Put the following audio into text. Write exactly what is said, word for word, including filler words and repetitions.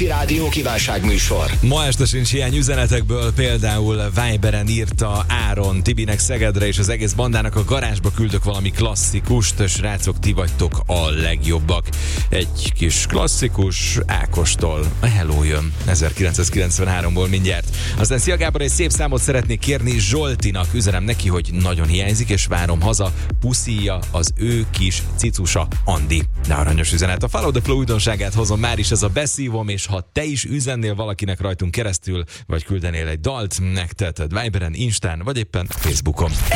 Pécsi Rádió kívánságműsor. Ma este sincs hiány üzenetekből, például Viberen írta Áron Tibinek Szegedre, és az egész bandának a garázsba küldök valami klasszikust. Srácok, ti vagytok a legjobbak. Egy kis klasszikus Ákostól. A Hello jön ezerkilencszázkilencvenháromból mindjárt. Aztán szia Gábor, egy szép számot szeretnék kérni Zsoltinak. Üzenem neki, hogy nagyon hiányzik, és várom haza. Puszíja az ő kis cicusa Andi. De aranyos üzenet. A Follow the Flow újdonságát hozom már is, ez a beszívom, és ha te is üzennél valakinek rajtunk keresztül, vagy küldenél egy dalt, megteheted Viberen, Instán, vagy éppen Facebookon.